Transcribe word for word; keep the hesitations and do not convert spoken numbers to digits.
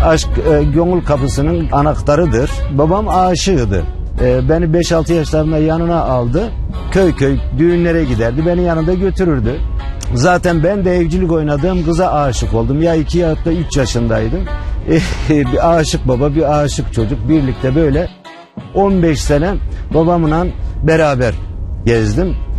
Aşk e, gönül kapısının anahtarıdır. Babam aşığıydı. E, beni beş altı yaşlarında yanına aldı. Köy köy düğünlere giderdi. Beni yanında götürürdü. Zaten ben de evcilik oynadığım kıza aşık oldum. Ya iki ya da üç yaşındaydım. E, bir aşık baba, bir aşık çocuk. Birlikte böyle on beş sene babamla beraber gezdim.